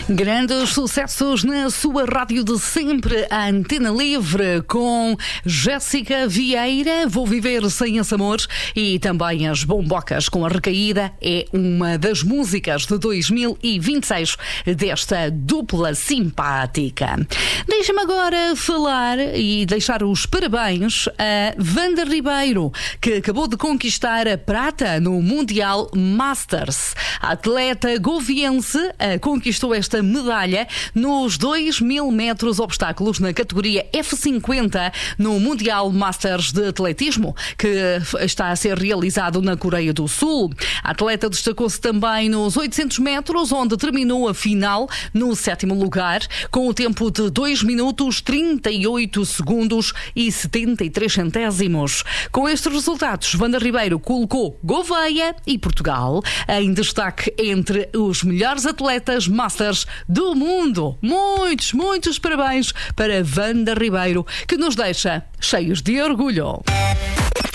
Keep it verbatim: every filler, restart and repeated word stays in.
Grandes sucessos na sua rádio de sempre, a Antena Livre, com Jéssica Vieira, Vou Viver Sem Esse Amor, e também as Bombocas com a Recaída. É uma das músicas de dois mil e vinte e seis desta dupla simpática. Deixa-me agora falar e deixar os parabéns a Wanda Ribeiro, que acabou de conquistar a prata no Mundial Masters. A atleta goviense conquistou esta medalha nos dois mil metros obstáculos na categoria F cinquenta no Mundial Masters de Atletismo, que está a ser realizado na Coreia do Sul. A atleta destacou-se também nos oitocentos metros, onde terminou a final no sétimo lugar, com o tempo de dois minutos, trinta e oito segundos e setenta e três centésimos. Com estes resultados, Wanda Ribeiro colocou Gouveia e Portugal em destaque entre os melhores atletas Masters do mundo. Muitos, muitos parabéns para Wanda Ribeiro, que nos deixa cheios de orgulho.